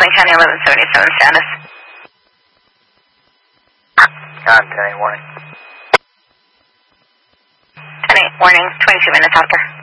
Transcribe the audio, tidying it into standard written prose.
Oakland County 1177 status. On 10-8 warning. 10-8 warning, 22 minutes after.